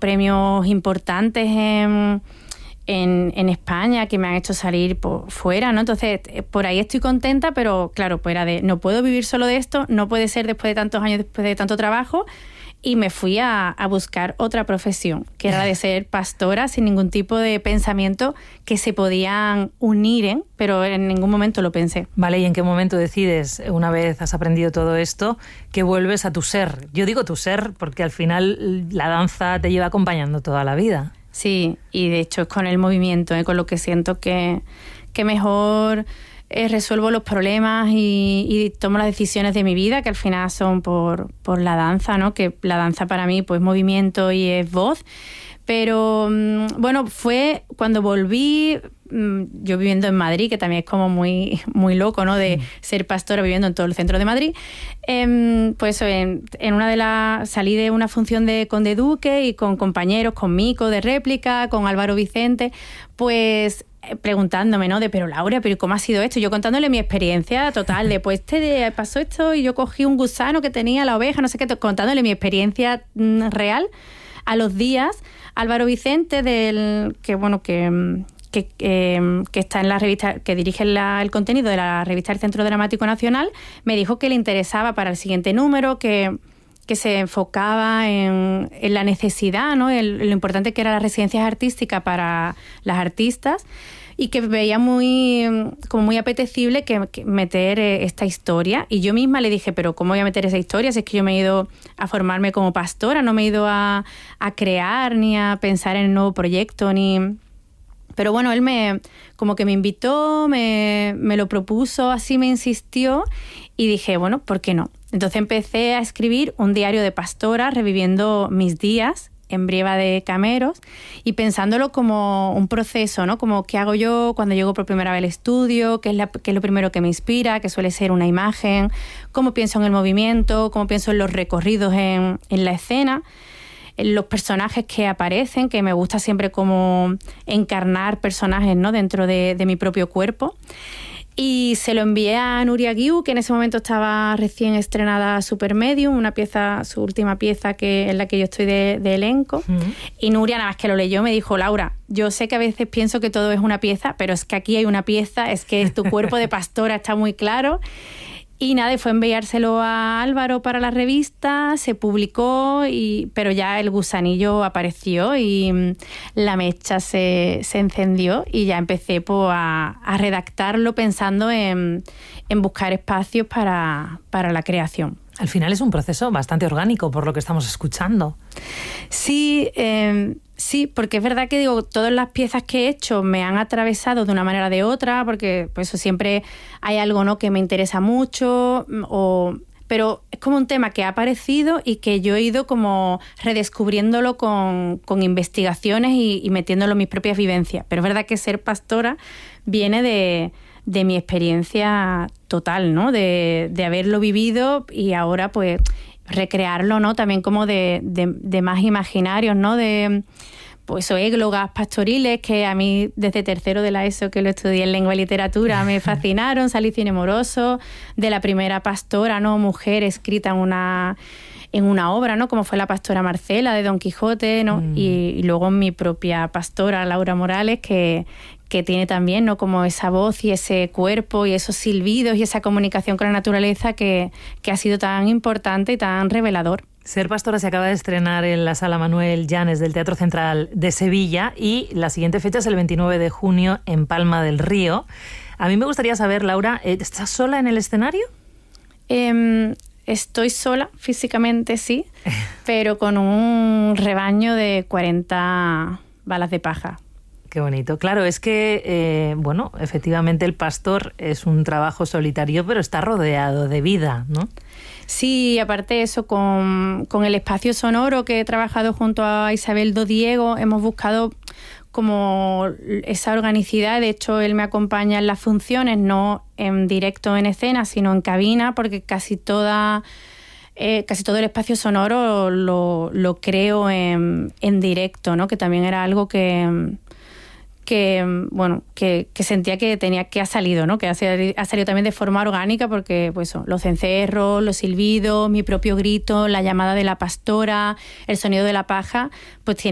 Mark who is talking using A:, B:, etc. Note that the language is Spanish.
A: premios importantes en España que me han hecho salir fuera, ¿no? Entonces, por ahí estoy contenta, pero claro, pues era de, no puedo vivir solo de esto, no puede ser después de tantos años, después de tanto trabajo, y me fui a buscar otra profesión, que era la de ser pastora, sin ningún tipo de pensamiento que se podían unir, pero en ningún momento lo pensé.
B: Vale, ¿y en qué momento decides, una vez has aprendido todo esto, que vuelves a tu ser? Yo digo tu ser porque al final la danza te lleva acompañando toda la vida.
A: Sí, y de hecho es con el movimiento, con lo que siento que mejor resuelvo los problemas y tomo las decisiones de mi vida, que al final son por la danza, ¿no? Que la danza para mí pues movimiento y es voz. Pero bueno, fue cuando volví, yo viviendo en Madrid, que también es como muy, muy loco, ¿no? De ser pastora viviendo en todo el centro de Madrid. Pues en una de las salí de una función de Conde Duque y con compañeros, con Mico de réplica, con Álvaro Vicente, pues preguntándome, ¿no? Pero Laura, ¿pero cómo ha sido esto? Yo contándole mi experiencia total, de pues pasó esto y yo cogí un gusano que tenía la oveja, no sé qué, contándole mi experiencia real. A los días, Álvaro Vicente, que está en la revista, que dirige el contenido de la revista del Centro Dramático Nacional, me dijo que le interesaba para el siguiente número, que se enfocaba en la necesidad, ¿no? Lo importante que eran las residencias artísticas para las artistas, y que veía muy apetecible que meter esta historia. Y yo misma le dije, pero ¿cómo voy a meter esa historia? Si es que yo me he ido a formarme como pastora, no me he ido a crear ni a pensar en el nuevo proyecto, ni... Pero bueno, él me invitó, me lo propuso, así me insistió, y dije, bueno, ¿por qué no? Entonces empecé a escribir un diario de pastora, reviviendo mis días en Brieva de Cameros y pensándolo como un proceso, ¿no? Como qué hago yo cuando llego por primera vez al estudio, qué es lo primero que me inspira, que suele ser una imagen, cómo pienso en el movimiento, cómo pienso en los recorridos en la escena, en los personajes que aparecen, que me gusta siempre como encarnar personajes, ¿no? Dentro de mi propio cuerpo. Y se lo envié a Nuria Guiu, que en ese momento estaba recién estrenada Supermedium, su última pieza en la que yo estoy de elenco. Y Nuria, nada más que lo leyó, me dijo, Laura, yo sé que a veces pienso que todo es una pieza, pero es que aquí hay una pieza, es que tu cuerpo de pastora está muy claro. Y nada, y fue enviárselo a Álvaro para la revista, se publicó, pero ya el gusanillo apareció y la mecha se encendió, y ya empecé a redactarlo pensando en buscar espacios para la creación.
B: Al final es un proceso bastante orgánico, por lo que estamos escuchando.
A: Sí, sí, porque es verdad que todas las piezas que he hecho me han atravesado de una manera o de otra, porque pues siempre hay algo, ¿no?, que me interesa mucho, pero es como un tema que ha aparecido y que yo he ido como redescubriéndolo con investigaciones y metiéndolo en mis propias vivencias. Pero es verdad que ser pastora viene de mi experiencia total, ¿no? De haberlo vivido y ahora pues recrearlo, ¿no? También como de más imaginarios, ¿no? De pues églogas pastoriles que a mí desde tercero de la ESO, que lo estudié en lengua y literatura, me fascinaron. Salicio Nemoroso, de la primera pastora, ¿no? Mujer escrita en una obra, ¿no? Como fue la pastora Marcela de Don Quijote, ¿no? Y luego mi propia pastora Laura Morales, que tiene también, ¿no?, como esa voz y ese cuerpo y esos silbidos y esa comunicación con la naturaleza que ha sido tan importante y tan revelador.
B: Ser pastora se acaba de estrenar en la Sala Manuel Llanes del Teatro Central de Sevilla, y la siguiente fecha es el 29 de junio en Palma del Río. A mí me gustaría saber, Laura, ¿estás sola en el escenario?
A: Estoy sola, físicamente sí, pero con un rebaño de 40 balas de paja.
B: Qué bonito. Claro, es que, bueno, efectivamente el pastor es un trabajo solitario, pero está rodeado de vida, ¿no?
A: Sí, aparte de eso, con el espacio sonoro que he trabajado junto a Isabel Dodiego, hemos buscado como esa organicidad. De hecho, él me acompaña en las funciones, no en directo en escena, sino en cabina, porque casi todo el espacio sonoro lo creo en directo, ¿no? Que también era algo que sentía que ha salido, ¿no? Que ha salido también de forma orgánica, porque pues los cencerros, los silbidos, mi propio grito, la llamada de la pastora, el sonido de la paja, pues tiene